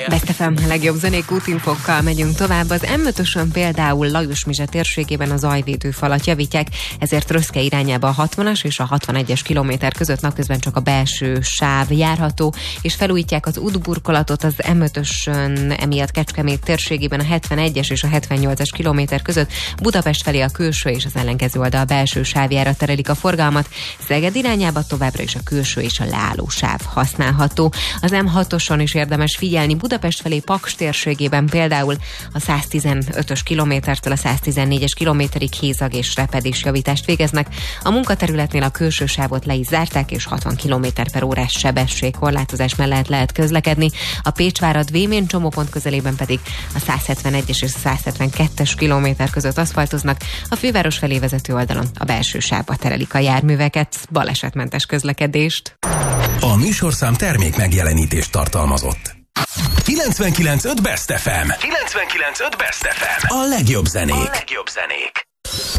Best FM legjobb zenék útinfokkal megyünk tovább. Az M5-ösön például Lajos-Mizse térségében az zajvédőfalat javítják, ezért Röszke irányába a 60-as és a 61-es kilométer között napközben csak a belső sáv járható, és felújítják az útburkolatot az M5-ösön, emiatt Kecskemét térségében a 71-es és a 78-es kilométer között Budapest felé a külső és az ellenkező oldal belső sávjára terelik a forgalmat. Szeged irányába továbbra is a külső és a leálló sáv használható. Az M6-oson is érdemes figyelni, Budapest felé Paks térségében például a 115-ös kilométertől a 114-es kilométerig hézag és repedés javítást végeznek. A munkaterületnél a külső sávot le is zárták, és 60 km/órás sebességkorlátozás mellett lehet közlekedni. A Pécsvárad-Vémén csomópont közelében pedig a 171-es és a 172-es kilométer között aszfaltoznak, a főváros felé vezető oldalon a belső sávba terelik a járműveket. Balesetmentes közlekedést. A műsorszám termék megjelenítést tartalmazott. 99.5 Best FM. 99.5 Best FM. A legjobb zenék.